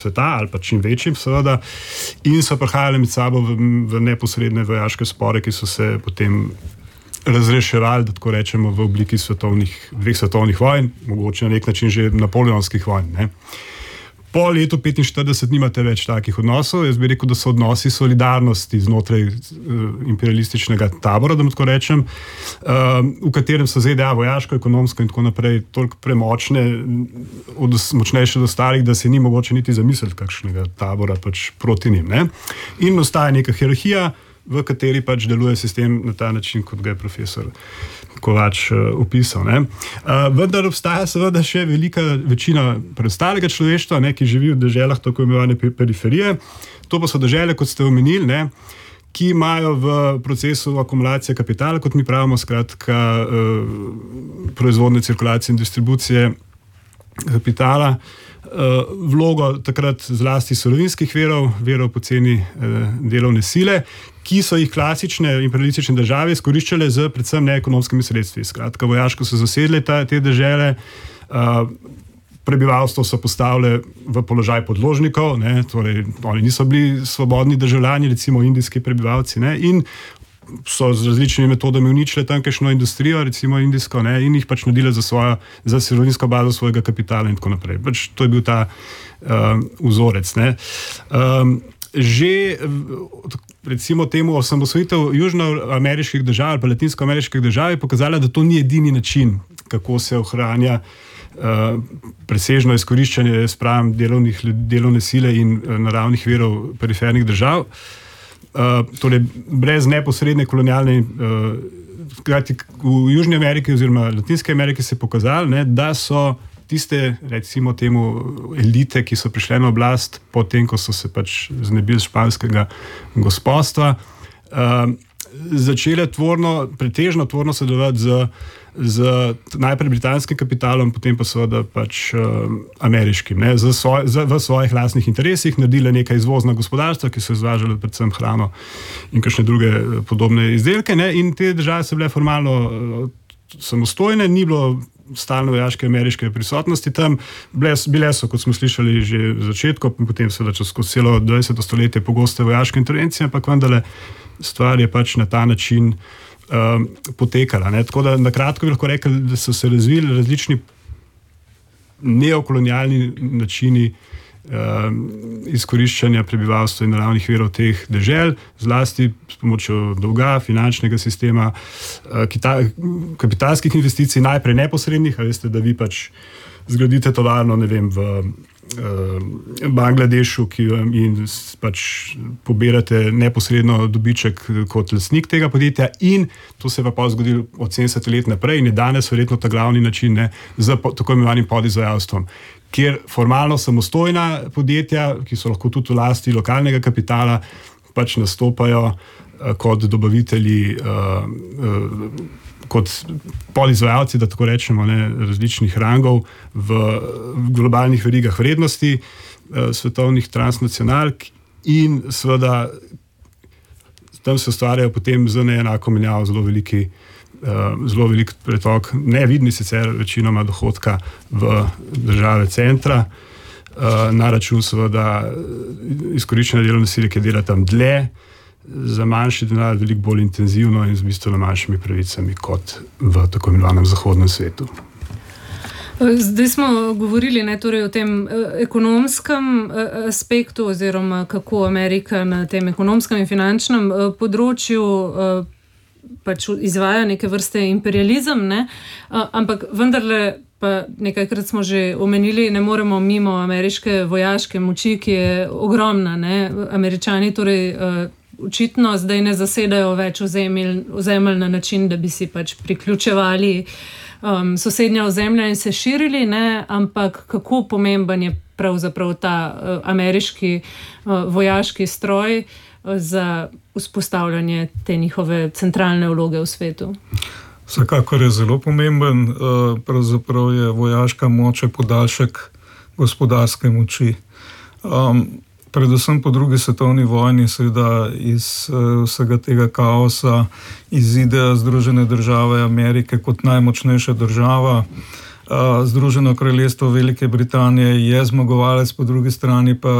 sveta ali pa čim večjim seveda in so prihajali med sabo v neposredne vojaške spore, ki so se potem razreševali, da tako rečemo, v obliki dveh svetovnih vojn, mogoče na nek način že napoleonskih vojn. Ne. Po letu 1945 nimate več takih odnosov. Jaz bi rekel, da so odnosi solidarnosti znotraj imperialističnega tabora, da tako rečem, v katerem so ZDA vojaško, ekonomsko in tako naprej toliko premočne, močnejše od ostalih, da se ni mogoče niti zamisliti kakšnega tabora pač proti njim. Ne? In ostaja neka hierarhija, v kateri pač deluje sistem na ta način, kot ga je profesor Kovač opisal. Ne? Vendar obstaja seveda še velika večina preostalega človeštva, ne, ki živi v deželah tako imenovane periferije. To pa so dežele, kot ste omenili, ne, ki imajo v procesu akumulacije kapitala, kot mi pravimo, skratka proizvodne cirkulacije in distribucije kapitala, vlogo takrat zlasti surovinskih verov poceni delovne sile, ki so jih klasične imperialistične države izkoriščale z predvsem neekonomskimi sredstvi. Skratka, vojaško so zasedle te dežele, prebivalstvo so postavile v položaj podložnikov, ne, torej oni niso bili svobodni državljani, recimo indijski prebivalci, ne, in so z različnimi metodami uničile tamkajšnjo industrijo, recimo indijsko, ne, in jih pač naredile za surovinsko bazo svojega kapitala in tako naprej. Pač to je bil ta vzorec. Ne. Že recimo temu osamosvojitev južnoameriških držav ali pa latinskoameriških držav je pokazala, da to ni edini način, kako se ohranja presežno izkoriščanje delovne sile in naravnih virov perifernih držav. Torej brez neposredne kolonialne v Južni Ameriki oziroma Latinske Amerike se je pokazalo, ne, da so tiste, recimo temu, elite, ki so prišle na oblast potem, ko so se pač znebili španskega gospodstva, začele pretežno tvorno sodelovati z najprej britanskim kapitalom, potem pa seveda pač ameriškim, ne, v svojih lastnih interesih, naredile nekaj izvozna gospodarstva, ki so izvažali predvsem hrano in kakšne druge podobne izdelke, ne, in te države so bile formalno samostojne, ni bilo stalne vojaške ameriške prisotnosti tam, bile so, kot smo slišali že v začetku, potem seveda skozi celo 20. stoletje pogoste vojaške intervencije, ampak vendarle stvar je pač na ta način potekala. Ne. Tako da na kratko bi lahko rekli, da so se razvili različni neokolonialni načini izkoriščanja prebivalstva in naravnih virov teh dežel, zlasti s pomočjo dolga, finančnega sistema, kapitalskih investicij, najprej neposrednih, a veste, da vi pač zgradite tovarno, ne vem, v Bangladešu, in pač pobirate neposredno dobiček kot lastnik tega podjetja, in to se pa zgodilo od 70 let naprej in je danes verjetno ta glavni način, ne, z tako imenovanim podizvajalstvom, kjer formalno samostojna podjetja, ki so lahko tudi v lasti lokalnega kapitala, pač nastopajo kot dobavitelji, kot podizvajalci, da tako rečemo, ne, različnih rangov v globalnih verigah vrednosti svetovnih transnacionalk in seveda tam se ustvarjajo potem z neenako menjavo zelo velik pretok, nevidni sicer večinoma dohodka v države centra, na račun seveda izkoriščanja delovne sile, ki dela tam dlje, za manjši denar, veliko bolj intenzivno in z bistveno manjšimi pravicami kot v tako imenovanem zahodnem svetu. Zdaj smo govorili, ne, torej o tem ekonomskem aspektu oziroma kako Amerika na tem ekonomskem in finančnem področju pač izvaja neke vrste imperializem, ne, ampak vendarle pa nekajkrat smo že omenili, ne moremo mimo ameriške vojaške moči, ki je ogromna, ne. Američani torej očitno zdaj ne zasedajo več ozemelj na način, da bi si pač priključevali sosednja ozemlja in se širili, ne, ampak kako pomemben je pravzaprav ta ameriški vojaški stroj za vzpostavljanje te njihove centralne vloge v svetu? Vsekakor je zelo pomemben, pravzaprav je vojaška moč podaljšek gospodarske moči. Predvsem po drugi svetovni vojni seveda iz vsega tega kaosa izidejo Združene države Amerike kot najmočnejša država. Združeno kraljestvo Velike Britanije je zmagovalec, po drugi strani pa